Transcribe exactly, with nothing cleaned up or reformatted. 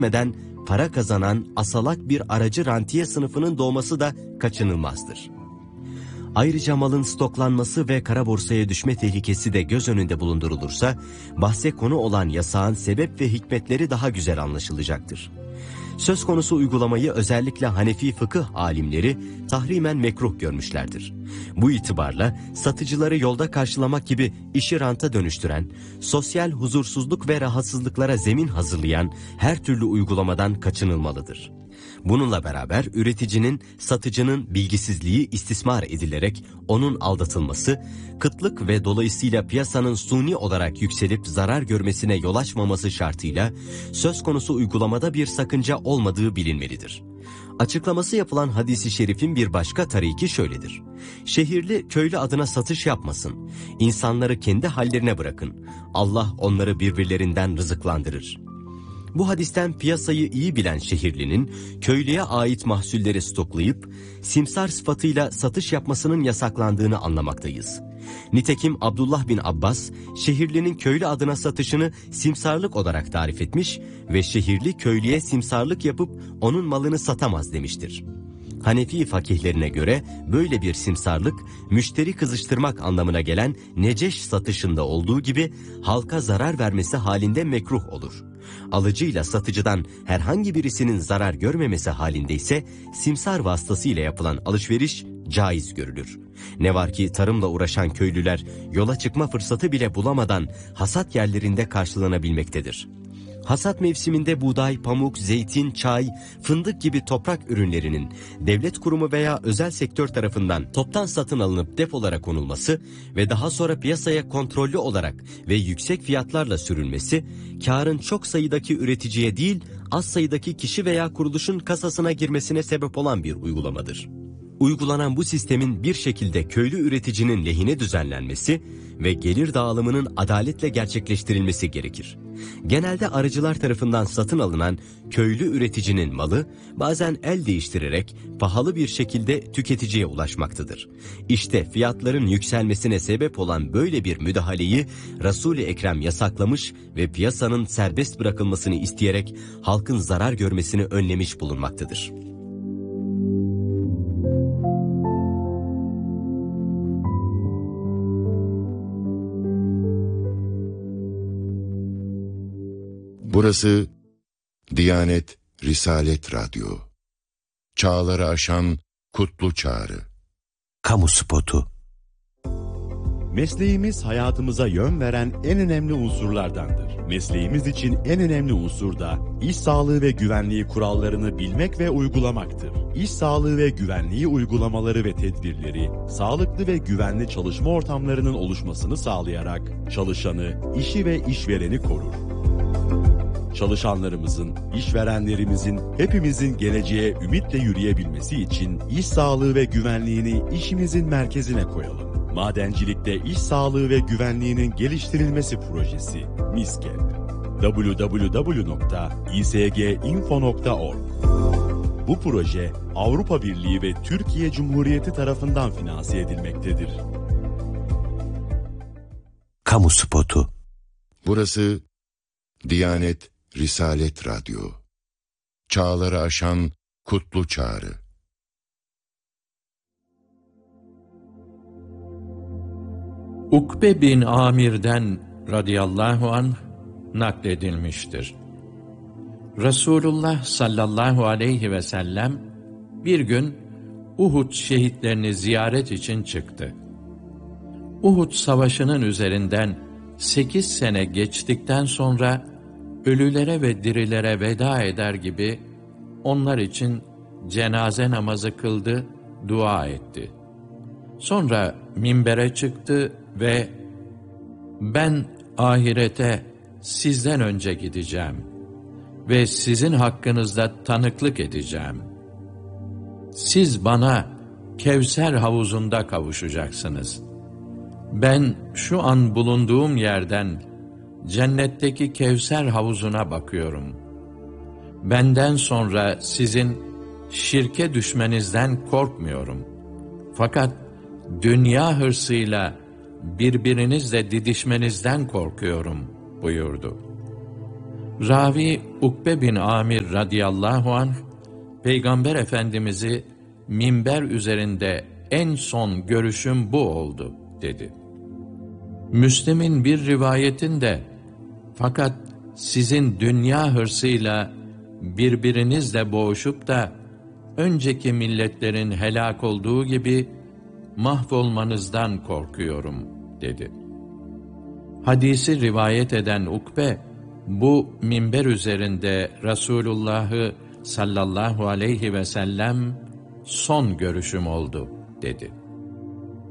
etmeden para kazanan asalak bir aracı rantiye sınıfının doğması da kaçınılmazdır. Ayrıca malın stoklanması ve kara borsaya düşme tehlikesi de göz önünde bulundurulursa, bahse konu olan yasağın sebep ve hikmetleri daha güzel anlaşılacaktır. Söz konusu uygulamayı özellikle Hanefi fıkıh alimleri tahrimen mekruh görmüşlerdir. Bu itibarla satıcıları yolda karşılamak gibi işi ranta dönüştüren, sosyal huzursuzluk ve rahatsızlıklara zemin hazırlayan her türlü uygulamadan kaçınılmalıdır. Bununla beraber üreticinin, satıcının bilgisizliği istismar edilerek onun aldatılması, kıtlık ve dolayısıyla piyasanın suni olarak yükselip zarar görmesine yol açmaması şartıyla söz konusu uygulamada bir sakınca olmadığı bilinmelidir. Açıklaması yapılan hadis-i şerifin bir başka tariki şöyledir: şehirli köylü adına satış yapmasın, insanları kendi hallerine bırakın, Allah onları birbirlerinden rızıklandırır. Bu hadisten piyasayı iyi bilen şehirlinin köylüye ait mahsulleri stoklayıp simsar sıfatıyla satış yapmasının yasaklandığını anlamaktayız. Nitekim Abdullah bin Abbas şehirlinin köylü adına satışını simsarlık olarak tarif etmiş ve şehirli köylüye simsarlık yapıp onun malını satamaz demiştir. Hanefi fakihlerine göre böyle bir simsarlık, müşteri kızıştırmak anlamına gelen neceş satışında olduğu gibi halka zarar vermesi halinde mekruh olur. Alıcıyla satıcıdan herhangi birisinin zarar görmemesi halinde ise simsar vasıtasıyla yapılan alışveriş caiz görülür. Ne var ki tarımla uğraşan köylüler yola çıkma fırsatı bile bulamadan hasat yerlerinde karşılanabilmektedir. Hasat mevsiminde buğday, pamuk, zeytin, çay, fındık gibi toprak ürünlerinin devlet kurumu veya özel sektör tarafından toptan satın alınıp depolara konulması ve daha sonra piyasaya kontrollü olarak ve yüksek fiyatlarla sürülmesi, kârın çok sayıdaki üreticiye değil, az sayıdaki kişi veya kuruluşun kasasına girmesine sebep olan bir uygulamadır. Uygulanan bu sistemin bir şekilde köylü üreticinin lehine düzenlenmesi ve gelir dağılımının adaletle gerçekleştirilmesi gerekir. Genelde arıcılar tarafından satın alınan köylü üreticinin malı bazen el değiştirerek pahalı bir şekilde tüketiciye ulaşmaktadır. İşte fiyatların yükselmesine sebep olan böyle bir müdahaleyi Resul-i Ekrem yasaklamış ve piyasanın serbest bırakılmasını isteyerek halkın zarar görmesini önlemiş bulunmaktadır. Burası Diyanet Risalet Radyo. Çağları aşan kutlu çağrı. Kamu spotu. Mesleğimiz hayatımıza yön veren en önemli unsurlardandır. Mesleğimiz için en önemli unsur da iş sağlığı ve güvenliği kurallarını bilmek ve uygulamaktır. İş sağlığı ve güvenliği uygulamaları ve tedbirleri, sağlıklı ve güvenli çalışma ortamlarının oluşmasını sağlayarak çalışanı, işi ve işvereni korur. Çalışanlarımızın, işverenlerimizin, hepimizin geleceğe ümitle yürüyebilmesi için iş sağlığı ve güvenliğini işimizin merkezine koyalım. Madencilikte iş sağlığı ve güvenliğinin geliştirilmesi projesi MİSKEP. double-u double-u double-u nokta i s g info nokta org. Bu proje Avrupa Birliği ve Türkiye Cumhuriyeti tarafından finanse edilmektedir. Kamu spotu. Burası Diyanet Risalet Radyo. Çağları aşan kutlu çağrı. Ukbe bin Amir'den radıyallahu anh nakledilmiştir. Resulullah sallallahu aleyhi ve sellem bir gün Uhud şehitlerini ziyaret için çıktı. Uhud savaşının üzerinden sekiz sene geçtikten sonra ölülere ve dirilere veda eder gibi onlar için cenaze namazı kıldı, dua etti. Sonra minbere çıktı ve ben ahirete sizden önce gideceğim ve sizin hakkınızda tanıklık edeceğim. Siz bana Kevser havuzunda kavuşacaksınız. Ben şu an bulunduğum yerden cennetteki Kevser havuzuna bakıyorum. Benden sonra sizin şirke düşmenizden korkmuyorum. Fakat dünya hırsıyla birbirinizle didişmenizden korkuyorum buyurdu. Ravi Ukbe bin Amir radıyallahu anh, Peygamber Efendimiz'i minber üzerinde en son görüşüm bu oldu dedi. Müslim'in bir rivayetinde, fakat sizin dünya hırsıyla birbirinizle boğuşup da önceki milletlerin helak olduğu gibi mahvolmanızdan korkuyorum dedi. Hadisi rivayet eden Ukbe, bu minber üzerinde Resulullah'ı sallallahu aleyhi ve sellem son görüşüm oldu dedi.